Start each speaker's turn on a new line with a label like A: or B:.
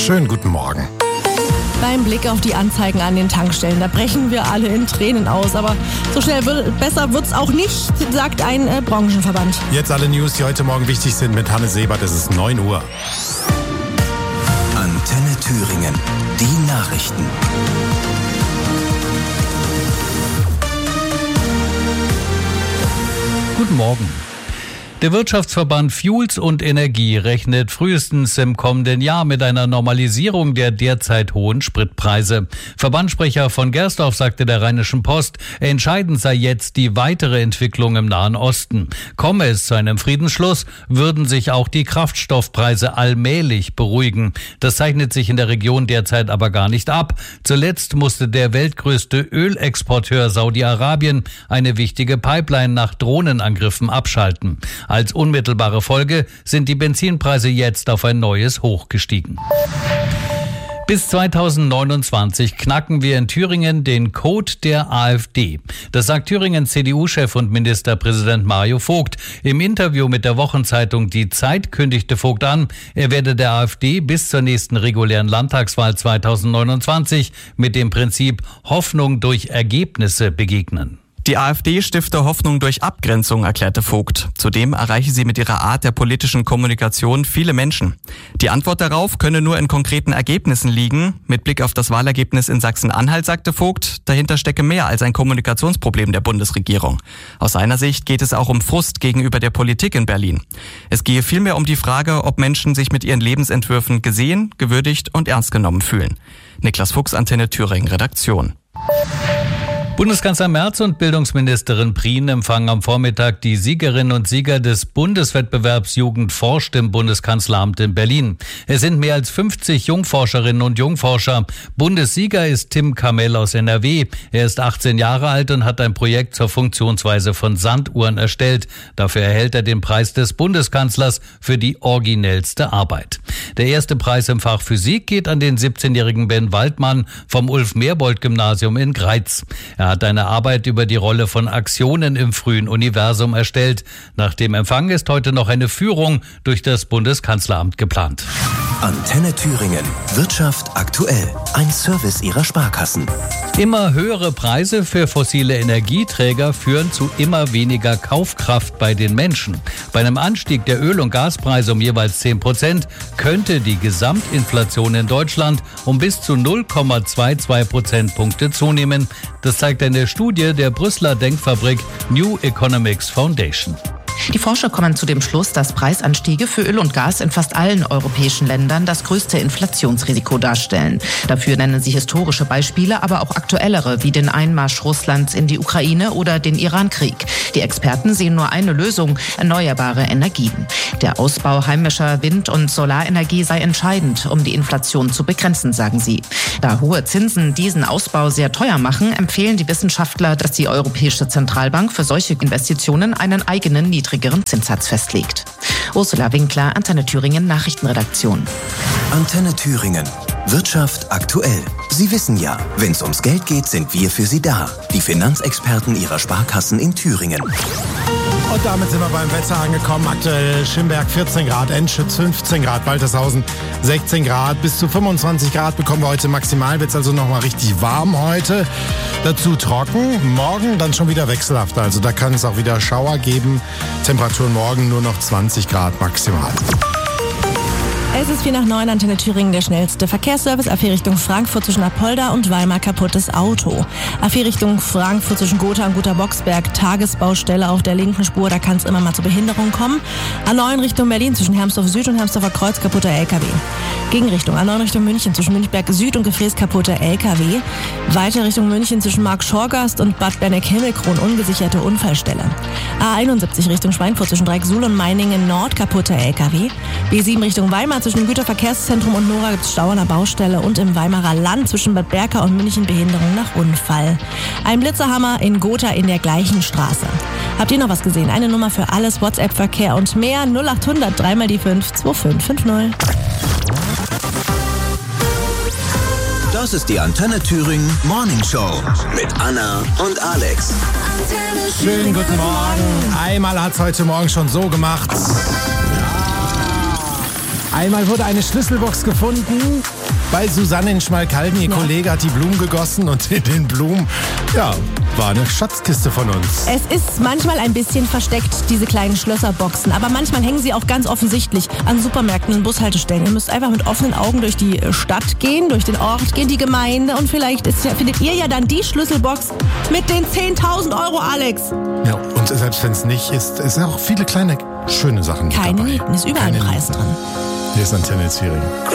A: Schönen guten Morgen.
B: Beim Blick auf die Anzeigen an den Tankstellen, da brechen wir alle in Tränen aus. Aber so schnell besser wird's auch nicht, sagt ein Branchenverband.
A: Jetzt alle News, die heute Morgen wichtig sind mit Hanne Sebert. Es ist 9 Uhr.
C: Antenne Thüringen. Die Nachrichten.
D: Guten Morgen. Der Wirtschaftsverband Fuels und Energie rechnet frühestens im kommenden Jahr mit einer Normalisierung der derzeit hohen Spritpreise. Verbandssprecher von Gersdorf sagte der Rheinischen Post, entscheidend sei jetzt die weitere Entwicklung im Nahen Osten. Komme es zu einem Friedensschluss, würden sich auch die Kraftstoffpreise allmählich beruhigen. Das zeichnet sich in der Region derzeit aber gar nicht ab. Zuletzt musste der weltgrößte Ölexporteur Saudi-Arabien eine wichtige Pipeline nach Drohnenangriffen abschalten. Als unmittelbare Folge sind die Benzinpreise jetzt auf ein neues Hoch gestiegen. Bis 2029 knacken wir in Thüringen den Code der AfD. Das sagt Thüringens CDU-Chef und Ministerpräsident Mario Vogt. Im Interview mit der Wochenzeitung Die Zeit kündigte Vogt an, er werde der AfD bis zur nächsten regulären Landtagswahl 2029 mit dem Prinzip Hoffnung durch Ergebnisse begegnen.
E: Die AfD stifte Hoffnung durch Abgrenzung, erklärte Vogt. Zudem erreiche sie mit ihrer Art der politischen Kommunikation viele Menschen. Die Antwort darauf könne nur in konkreten Ergebnissen liegen. Mit Blick auf das Wahlergebnis in Sachsen-Anhalt sagte Vogt, dahinter stecke mehr als ein Kommunikationsproblem der Bundesregierung. Aus seiner Sicht geht es auch um Frust gegenüber der Politik in Berlin. Es gehe vielmehr um die Frage, ob Menschen sich mit ihren Lebensentwürfen gesehen, gewürdigt und ernst genommen fühlen. Niklas Fuchs, Antenne Thüringen, Redaktion.
D: Bundeskanzler Merz und Bildungsministerin Prien empfangen am Vormittag die Siegerinnen und Sieger des Bundeswettbewerbs Jugend forscht im Bundeskanzleramt in Berlin. Es sind mehr als 50 Jungforscherinnen und Jungforscher. Bundessieger ist Tim Kamel aus NRW. Er ist 18 Jahre alt und hat ein Projekt zur Funktionsweise von Sanduhren erstellt. Dafür erhält er den Preis des Bundeskanzlers für die originellste Arbeit. Der erste Preis im Fach Physik geht an den 17-jährigen Ben Waldmann vom Ulf-Merbold-Gymnasium in Greiz. Er hat eine Arbeit über die Rolle von Aktionen im frühen Universum erstellt. Nach dem Empfang ist heute noch eine Führung durch das Bundeskanzleramt geplant.
C: Antenne Thüringen. Wirtschaft aktuell. Ein Service ihrer Sparkassen.
D: Immer höhere Preise für fossile Energieträger führen zu immer weniger Kaufkraft bei den Menschen. Bei einem Anstieg der Öl- und Gaspreise um jeweils 10% könnte die Gesamtinflation in Deutschland um bis zu 0,22 Prozentpunkte zunehmen. Das zeigt eine Studie der Brüsseler Denkfabrik New Economics Foundation.
F: Die Forscher kommen zu dem Schluss, dass Preisanstiege für Öl und Gas in fast allen europäischen Ländern das größte Inflationsrisiko darstellen. Dafür nennen sie historische Beispiele, aber auch aktuellere, wie den Einmarsch Russlands in die Ukraine oder den Iran-Krieg. Die Experten sehen nur eine Lösung: erneuerbare Energien. Der Ausbau heimischer Wind- und Solarenergie sei entscheidend, um die Inflation zu begrenzen, sagen sie. Da hohe Zinsen diesen Ausbau sehr teuer machen, empfehlen die Wissenschaftler, dass die Europäische Zentralbank für solche Investitionen einen eigenen niedrigeren Zinssatz festlegt. Ursula Winkler, Antenne Thüringen, Nachrichtenredaktion.
C: Antenne Thüringen. Wirtschaft aktuell. Sie wissen ja, wenn es ums Geld geht, sind wir für Sie da. Die Finanzexperten Ihrer Sparkassen in Thüringen.
A: Und damit sind wir beim Wetter angekommen. Aktuell Schimberg 14 Grad, Enschütz 15 Grad, Waltershausen 16 Grad. Bis zu 25 Grad bekommen wir heute maximal. Wird es also nochmal richtig warm heute. Dazu trocken. Morgen dann schon wieder wechselhaft. Also da kann es auch wieder Schauer geben. Temperaturen morgen nur noch 20 Grad maximal.
B: Es ist 8:04, Antenne Thüringen, der schnellste Verkehrsservice. A4 Richtung Frankfurt zwischen Apolda und Weimar kaputtes Auto. A4 Richtung Frankfurt zwischen Gotha und Gotha-Boxberg, Tagesbaustelle auf der linken Spur, da kann es immer mal zu Behinderungen kommen. A9 Richtung Berlin zwischen Hermsdorf Süd und Hermsdorfer Kreuz kaputter LKW. Gegenrichtung A9 Richtung München zwischen Münchberg Süd und Gefräß kaputter LKW. Weiter Richtung München zwischen Mark-Schorgast und Bad Berneck-Himmelkron ungesicherte Unfallstelle. A71 Richtung Schweinfurt zwischen Dreiecksuhl und Meiningen Nord kaputter LKW. B7 Richtung Weimar zwischen dem Güterverkehrszentrum und Nora gibt es Stau an der Baustelle und im Weimarer Land zwischen Bad Berka und München Behinderung nach Unfall. Ein Blitzerhammer in Gotha in der gleichen Straße. Habt ihr noch was gesehen? Eine Nummer für alles, WhatsApp-Verkehr und mehr 0800 3 mal die 5 2550.
C: Das ist die Antenne Thüringen Morning Show mit Anna und Alex.
A: Schönen guten Morgen. Einmal hat es heute Morgen schon so gemacht. Einmal wurde eine Schlüsselbox gefunden bei Susanne in Schmalkalden. Ihr Kollege hat die Blumen gegossen und in den Blumen, war eine Schatzkiste von uns.
B: Es ist manchmal ein bisschen versteckt, diese kleinen Schlösserboxen. Aber manchmal hängen sie auch ganz offensichtlich an Supermärkten und Bushaltestellen. Ihr müsst einfach mit offenen Augen durch die Stadt gehen, durch den Ort gehen, die Gemeinde. Und vielleicht findet ihr ja dann die Schlüsselbox mit den 10.000 Euro, Alex.
A: Ja, und selbst wenn es nicht ist, es sind auch viele kleine, schöne Sachen
B: Keine
A: dabei.
B: Nieten, ist überall ein Preis drin.
A: Hier ist Antenne Thüringen.